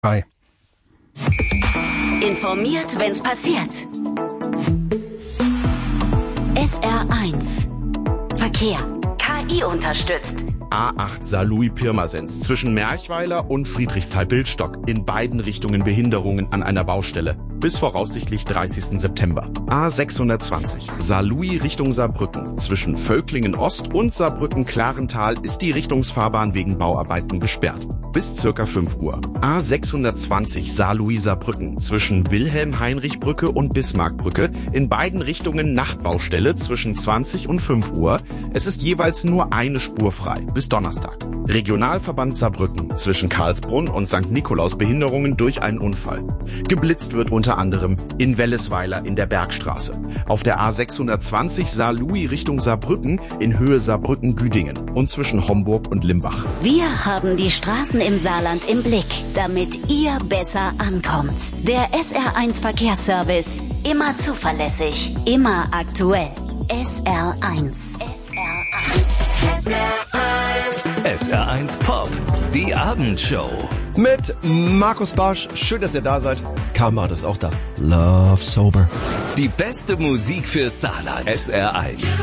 Hi. Informiert, wenn's passiert. SR1 Verkehr. KI unterstützt. A8 Saarlouis-Pirmasens zwischen Merchweiler und Friedrichsthal-Bildstock. In beiden Richtungen Behinderungen an einer Baustelle. Bis voraussichtlich 30. September. A620 Saarlouis Richtung Saarbrücken. Zwischen Völklingen Ost und Saarbrücken-Klarental ist die Richtungsfahrbahn wegen Bauarbeiten gesperrt. Bis circa 5 Uhr. A620 Saarlouis-Saarbrücken. Zwischen Wilhelm-Heinrich-Brücke und Bismarckbrücke. In beiden Richtungen Nachtbaustelle zwischen 20 und 5 Uhr. Es ist jeweils nur eine Spur frei. Bis Donnerstag. Regionalverband Saarbrücken. Zwischen Karlsbrunn und St. Nikolaus Behinderungen durch einen Unfall. Geblitzt wird unter anderem in Wellesweiler in der Bergstraße. Auf der A620 Saarlouis Richtung Saarbrücken in Höhe Saarbrücken-Güdingen und zwischen Homburg und Limbach. Wir haben die Straßen im Saarland im Blick, damit ihr besser ankommt. Der SR1 Verkehrsservice. Immer zuverlässig, immer aktuell. SR1. SR1 Pop, die Abendshow. Mit Markus Barsch. Schön, dass ihr da seid. Karma ist auch da. Love Sober. Die beste Musik für Saarland. SR1.